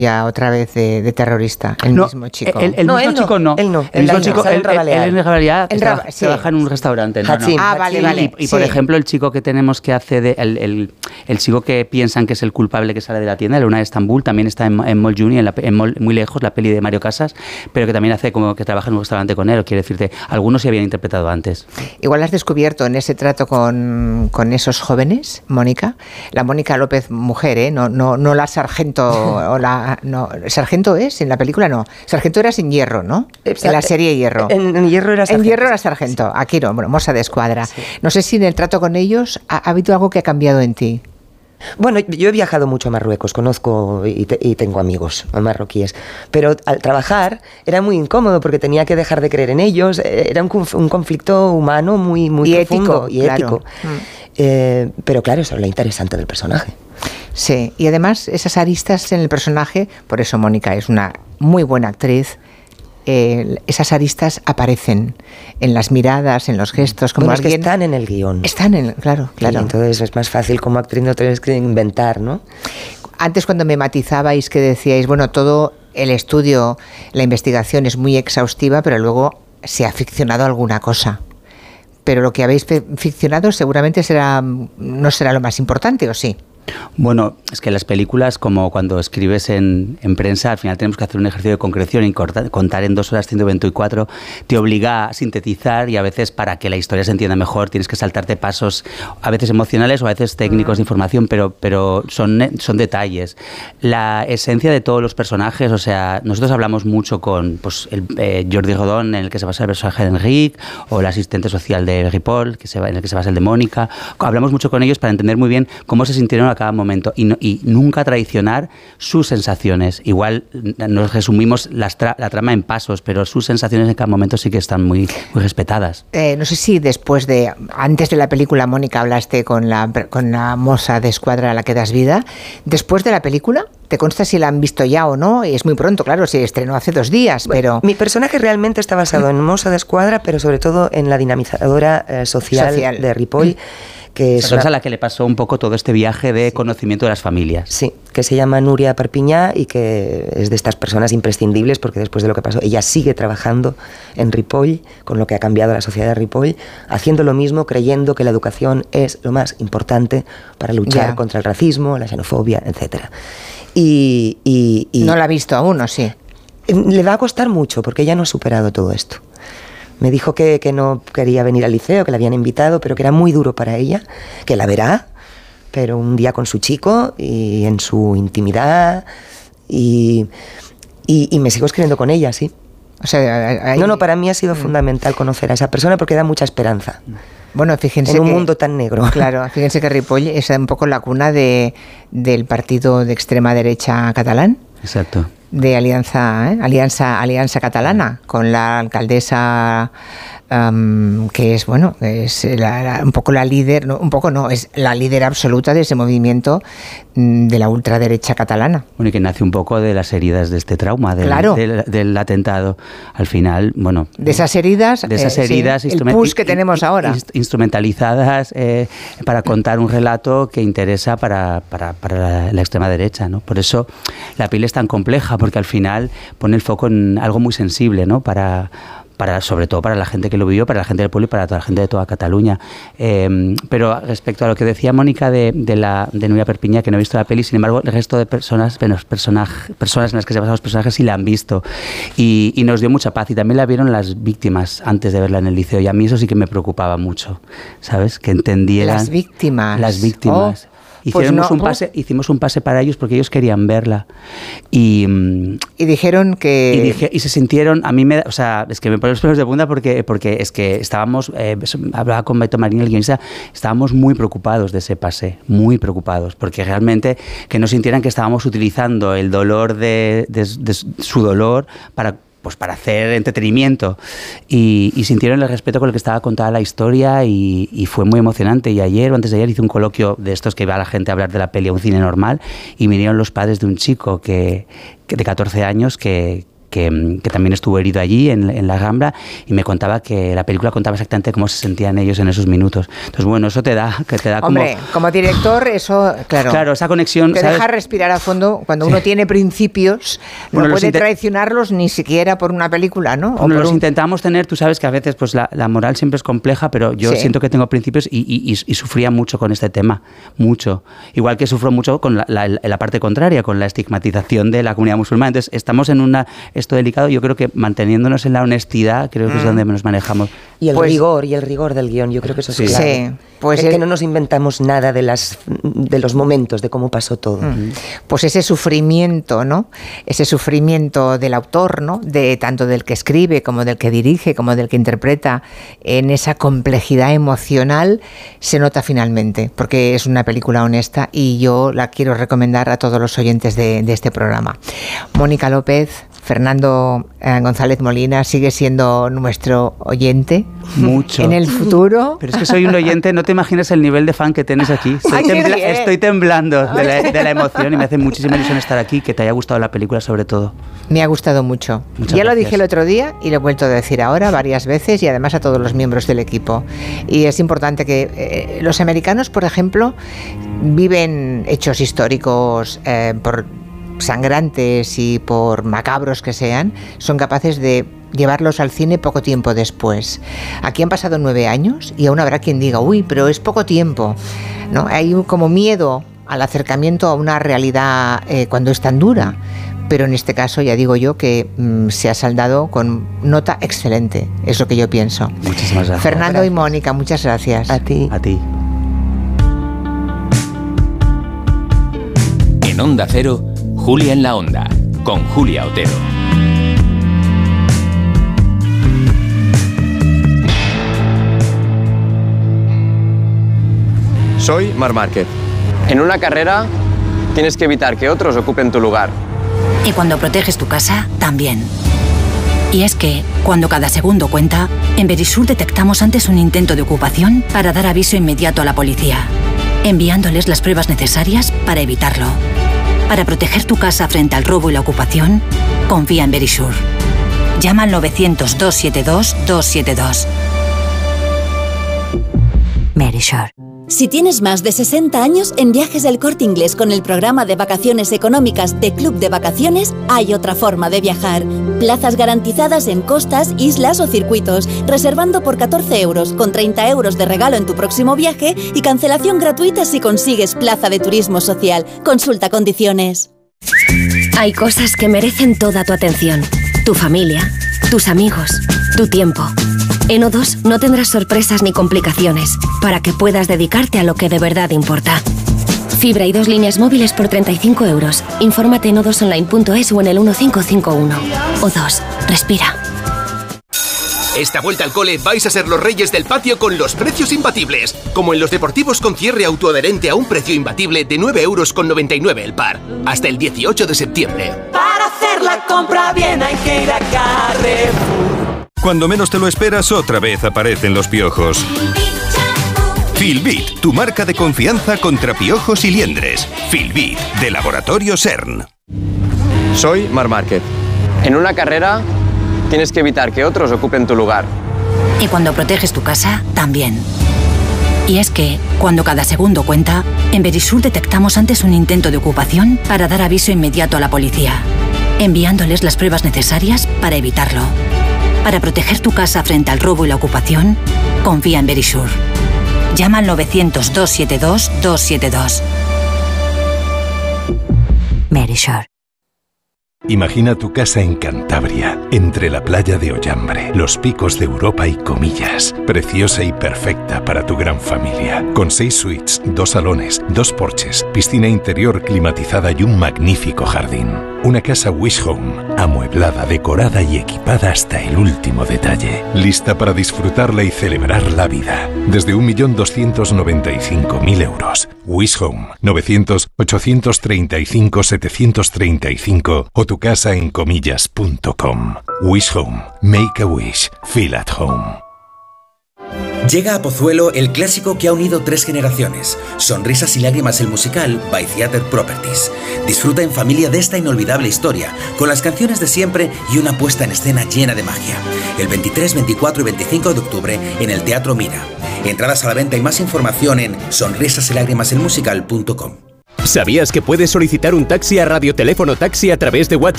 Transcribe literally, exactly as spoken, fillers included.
ya otra vez de, de terrorista, el no, mismo chico. El, el no, mismo él chico no. Él no. El mismo él chico, no. él, él, él en realidad en trabaja, sí. trabaja en un restaurante. No, Hachim, no. Ah, vale, Hachim. vale. Y, y por sí. ejemplo, el chico que tenemos que hace de, el, el, el chico que piensan que es el culpable que sale de la tienda, la Luna de Estambul, también está en, en Mall Junior, en, la, en Mall, muy lejos, la peli de Mario Casas, pero que también hace como que trabaja en un restaurante con él. O quiere decirte, algunos se habían interpretado antes. Igual has descubierto en ese trato con, con esos jóvenes, Mónica, la Mónica López mujer, ¿eh? no, no, no la sargento, o la, no, sargento es en la película no, sargento era sin Hierro, ¿no? En la serie Hierro. En, en Hierro era sargento. En Hierro era sargento, sí. Aquí no, bueno, moza de escuadra. Sí. No sé si en el trato con ellos ha, ha habido algo que ha cambiado en ti. Bueno, yo he viajado mucho a Marruecos, conozco y, te, y tengo amigos marroquíes, pero al trabajar era muy incómodo porque tenía que dejar de creer en ellos, era un, un conflicto humano muy, muy y profundo ético, y claro. ético. Mm. Eh, pero claro, eso es lo interesante del personaje. Sí, y además esas aristas en el personaje, por eso Mónica es una muy buena actriz. Eh, esas aristas aparecen en las miradas, en los gestos, como bueno, alguien... es que están en el guión. Están en, claro, claro. Y entonces es más fácil como actriz, no tienes que inventar, ¿no? Antes cuando me matizabais que decíais, bueno, todo el estudio, la investigación es muy exhaustiva, pero luego se ha ficcionado alguna cosa. Pero lo que habéis ficcionado seguramente será no será lo más importante, ¿o sí? Bueno, es que las películas, como cuando escribes en, en prensa, al final tenemos que hacer un ejercicio de concreción y cortar, contar en dos horas ciento veinticuatro te obliga a sintetizar y a veces para que la historia se entienda mejor tienes que saltarte pasos a veces emocionales o a veces técnicos de información, pero, pero son, son detalles. La esencia de todos los personajes, o sea, nosotros hablamos mucho con pues, el, eh, Jordi Rodón, en el que se basa el personaje de Enrique, o el asistente social de Ripoll, que se, en el que se basa el de Mónica. Hablamos mucho con ellos para entender muy bien cómo se sintieron a cada momento y, no, y nunca traicionar sus sensaciones. Igual nos resumimos las tra la trama en pasos, pero sus sensaciones en cada momento sí que están muy, muy respetadas. Eh, no sé si después de, antes de la película, Mónica, hablaste con la, con la moza de escuadra a la que das vida. Después de la película, ¿te consta si la han visto ya o no? Es muy pronto, claro, se estrenó hace dos días, bueno, pero... Mi personaje realmente está basado en moza de escuadra, pero sobre todo en la dinamizadora eh, social, social de Ripoll, que es una... a la que le pasó un poco todo este viaje de sí. conocimiento de las familias. Sí, que se llama Núria Perpiñá y que es de estas personas imprescindibles porque después de lo que pasó, ella sigue trabajando en Ripoll, con lo que ha cambiado la sociedad de Ripoll, haciendo lo mismo, creyendo que la educación es lo más importante para luchar yeah. contra el racismo, la xenofobia, etcétera. Y, y, y no la ha visto aún, ¿o sí? Le va a costar mucho porque ella no ha superado todo esto. Me dijo que, que no quería venir al liceo, que la habían invitado, pero que era muy duro para ella, que la verá, pero un día con su chico y en su intimidad y, y, y me sigo escribiendo con ella, sí. O sea, hay... No, no, para mí ha sido mm. fundamental conocer a esa persona porque da mucha esperanza. Bueno, fíjense en un que, mundo tan negro. Claro, fíjense que Ripoll es un poco la cuna de, del partido de extrema derecha catalán. Exacto. De Alianza, ¿eh? Alianza, Alianza Catalana, con la alcaldesa um, que es, bueno, es la, la, un poco la líder, no, un poco no, es la líder absoluta de ese movimiento mm, de la ultraderecha catalana. Bueno, y que nace un poco de las heridas de este trauma, del, claro. del, del atentado. Al final, bueno... De esas heridas, de esas heridas eh, sí, el push que tenemos ahora. Instrumentalizadas eh, para contar un relato que interesa para, para, para la, la extrema derecha, ¿no? Por eso la piel es tan compleja, porque al final pone el foco en algo muy sensible, ¿no? Para, para, sobre todo para la gente que lo vivió, para la gente del pueblo y para toda la gente de toda Cataluña. Eh, pero respecto a lo que decía Mónica de, de, la, de Núria Perpiñá, que no ha visto la peli, sin embargo, el resto de personas, bueno, personaje, personas en las que se basan los personajes sí la han visto. Y, y nos dio mucha paz. Y también la vieron las víctimas antes de verla en el liceo. Y a mí eso sí que me preocupaba mucho, ¿sabes? Que entendieran... Las víctimas. Las víctimas. Oh. Hicimos, pues no, un pase, hicimos un pase para ellos porque ellos querían verla y, y dijeron que y, dije, y se sintieron, a mí me, o sea, es que me ponen los pelos de punta porque, porque es que estábamos, eh, hablaba con Beto Marín, el guionista, estábamos muy preocupados de ese pase, muy preocupados, porque realmente que no sintieran que estábamos utilizando el dolor de, de, de su dolor para pues para hacer entretenimiento y, y sintieron el respeto con el que estaba contada la historia y, y fue muy emocionante. Y ayer o antes de ayer hice un coloquio de estos que va la gente a hablar de la peli a un cine normal y vinieron los padres de un chico que, que de catorce años que que, que también estuvo herido allí en, en la Alhambra y me contaba que la película contaba exactamente cómo se sentían ellos en esos minutos. Entonces, bueno, eso te da, que te da Hombre, como... como director, eso, claro. Claro, esa conexión... Te ¿sabes? deja respirar a fondo. Cuando uno sí. tiene principios, no bueno, puede traicionarlos ni siquiera por una película, ¿no? O bueno, por los un... intentamos tener, tú sabes que a veces pues la, la moral siempre es compleja, pero yo sí. siento que tengo principios y, y, y, y sufría mucho con este tema, mucho. Igual que sufro mucho con la, la, la parte contraria, con la estigmatización de la comunidad musulmana. Entonces, estamos en una, esto delicado, yo creo que manteniéndonos en la honestidad, creo que mm. es donde nos manejamos. Y el pues, rigor, y el rigor del guión, yo creo que eso es sí. clave. Sí. Pues es el... que no nos inventamos nada de, las, de los momentos, de cómo pasó todo. Mm. Pues ese sufrimiento, ¿no? Ese sufrimiento del autor, ¿no? De tanto del que escribe, como del que dirige, como del que interpreta, en esa complejidad emocional, se nota finalmente, porque es una película honesta y yo la quiero recomendar a todos los oyentes de, de este programa. Mónica López, Fernando eh, González Molina, ¿sigue siendo nuestro oyente? Mucho. En el futuro. Pero es que soy un oyente, no te imaginas el nivel de fan que tienes aquí. Estoy, Ay, tembla- estoy temblando de la, de la emoción y me hace muchísima ilusión estar aquí, que te haya gustado la película sobre todo. Me ha gustado mucho. Muchas ya gracias. Lo dije el otro día y lo he vuelto a decir ahora varias veces y además a todos los miembros del equipo. Y es importante que eh, los americanos, por ejemplo, viven hechos históricos eh, por sangrantes y por macabros que sean, son capaces de llevarlos al cine poco tiempo después. Aquí han pasado nueve años y aún habrá quien diga, uy, pero es poco tiempo, ¿no? Hay un, como miedo al acercamiento a una realidad eh, cuando es tan dura. Pero en este caso ya digo yo que mmm, se ha saldado con nota excelente, es lo que yo pienso. Muchísimas gracias. Fernando gracias. y Mónica, muchas gracias. A ti. A ti. En Onda Cero, Julia en la Onda, con Julia Otero. Soy Marc Márquez. En una carrera tienes que evitar que otros ocupen tu lugar. Y cuando proteges tu casa, también. Y es que, cuando cada segundo cuenta, en Verisur detectamos antes un intento de ocupación para dar aviso inmediato a la policía, enviándoles las pruebas necesarias para evitarlo. Para proteger tu casa frente al robo y la ocupación, confía en Verisur. Llama al novecientos, doscientos setenta y dos, doscientos setenta y dos. Verisur. Si tienes más de sesenta años, en Viajes del Corte Inglés con el programa de vacaciones económicas de Club de Vacaciones, hay otra forma de viajar. Plazas garantizadas en costas, islas o circuitos, reservando por catorce euros, con treinta euros de regalo en tu próximo viaje y cancelación gratuita si consigues plaza de turismo social. Consulta condiciones. Hay cosas que merecen toda tu atención. Tu familia, tus amigos, tu tiempo. En O dos no tendrás sorpresas ni complicaciones, para que puedas dedicarte a lo que de verdad importa. Fibra y dos líneas móviles por treinta y cinco euros. Infórmate en o dos online punto es o en el uno cinco cinco uno. O dos, respira. Esta vuelta al cole vais a ser los reyes del patio con los precios imbatibles. Como en los deportivos con cierre autoadherente a un precio imbatible de nueve euros con noventa y nueve el par. Hasta el dieciocho de septiembre. Para hacer la compra bien hay que ir a Carrefour. Cuando menos te lo esperas, otra vez aparecen los piojos. Filbit, tu marca de confianza contra piojos y liendres. Filbit, de Laboratorio CERN. Soy Marc Márquez. En una carrera tienes que evitar que otros ocupen tu lugar. Y cuando proteges tu casa, también. Y es que, cuando cada segundo cuenta, en Verisur detectamos antes un intento de ocupación para dar aviso inmediato a la policía, enviándoles las pruebas necesarias para evitarlo. Para proteger tu casa frente al robo y la ocupación, confía en Verisur. Llama al novecientos, doscientos setenta y dos, doscientos setenta y dos. Verisur. Imagina tu casa en Cantabria, entre la playa de Ollambre, los picos de Europa y Comillas. Preciosa y perfecta para tu gran familia. Con seis suites, dos salones, dos porches, piscina interior climatizada y un magnífico jardín. Una casa Wish Home, amueblada, decorada y equipada hasta el último detalle. Lista para disfrutarla y celebrar la vida. Desde un millón doscientos noventa y cinco mil euros. Wish Home, novecientos, ochocientos treinta y cinco, setecientos treinta y cinco o tu casa en comillas punto com. Wish Home. Make a wish. Feel at home. Llega a Pozuelo el clásico que ha unido tres generaciones, Sonrisas y Lágrimas el musical by Theatre Properties. Disfruta en familia de esta inolvidable historia, con las canciones de siempre y una puesta en escena llena de magia. El veintitrés, veinticuatro y veinticinco de octubre en el Teatro Mira. Entradas a la venta y más información en sonrisas y lágrimas el musical punto com. ¿Sabías que puedes solicitar un taxi a Radioteléfono Taxi a través de WhatsApp?